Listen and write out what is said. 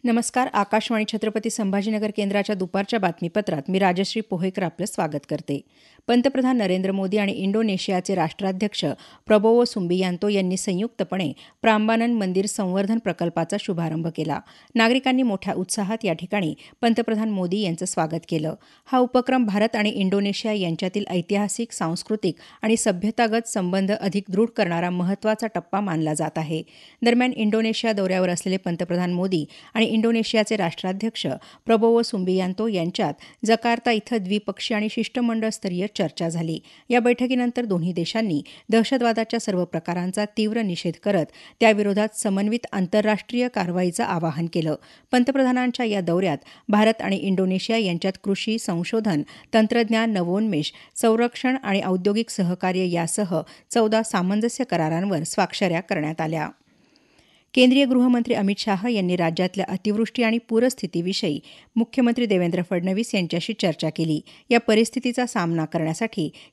नमस्कार. आकाशवाणी छत्रपती संभाजीनगर केंद्राच्या दुपारच्या बातमीपत्रात मी राजश्री पोहेकर आपलं स्वागत करते. पंतप्रधान नरेंद्र मोदी आणि इंडोनेशियाचे राष्ट्राध्यक्ष प्रबोवो सुबियांतो यांनी संयुक्तपणे प्राम्बानन मंदिर संवर्धन प्रकल्पाचा शुभारंभ केला. नागरिकांनी मोठ्या उत्साहात या ठिकाणी पंतप्रधान मोदी यांचं स्वागत केलं. हा उपक्रम भारत आणि इंडोनेशिया यांच्यातील ऐतिहासिक, सांस्कृतिक आणि सभ्यतागत संबंध अधिक दृढ करणारा महत्त्वाचा टप्पा मानला जात आहे. दरम्यान इंडोनेशिया दौऱ्यावर असलेले पंतप्रधान मोदी आणि इंडोनेशियाचे राष्ट्राध्यक्ष प्रबोवो सुबियांतो यांच्यात जकार्ता इथं द्विपक्षीय आणि शिष्टमंडळस्तरीय चर्चा झाली. या बैठकीनंतर दोन्ही देशांनी दहशतवादाच्या सर्व प्रकारांचा तीव्र निषेध करत त्याविरोधात समन्वित आंतरराष्ट्रीय कारवाईचं आवाहन केलं. पंतप्रधानांच्या या दौऱ्यात भारत आणि इंडोनेशिया यांच्यात कृषी, संशोधन, तंत्रज्ञान, नवोन्मेष, संरक्षण आणि औद्योगिक सहकार्य यासह 14 सामंजस्य करारांवर स्वाक्षऱ्या करण्यात आल्या. केंद्रीय गृहमंत्री अमित शाह यांनी राज्यातल्या अतिवृष्टी आणि पूरस्थितीविषयी मुख्यमंत्री देवेंद्र फडणवीस यांच्याशी चर्चा केली. या परिस्थितीचा सामना करण्यासाठी